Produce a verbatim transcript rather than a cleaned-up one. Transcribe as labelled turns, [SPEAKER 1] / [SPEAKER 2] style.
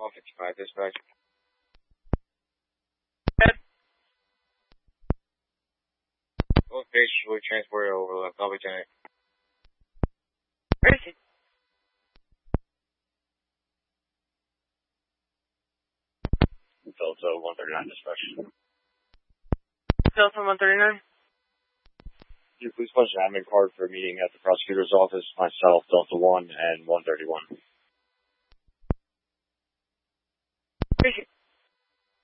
[SPEAKER 1] one fifty-five dispatch. Both patients will be transported over the public tenant.
[SPEAKER 2] Where is he?
[SPEAKER 1] Delta one thirty-nine dispatch.
[SPEAKER 2] Delta one thirty-nine?
[SPEAKER 1] Your police punch an admin card for a meeting at the prosecutor's office, myself, Delta one, and one thirty-one.
[SPEAKER 2] Where is he?